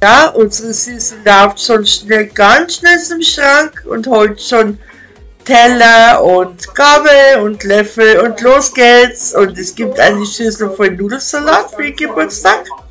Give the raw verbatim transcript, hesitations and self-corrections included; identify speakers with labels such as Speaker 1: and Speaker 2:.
Speaker 1: Ja, unsere Sisi läuft schon schnell, ganz schnell zum Schrank und holt schon Teller und Gabel und Löffel und los geht's. Und es gibt eine Schüssel voll Nudelsalat für den Geburtstag.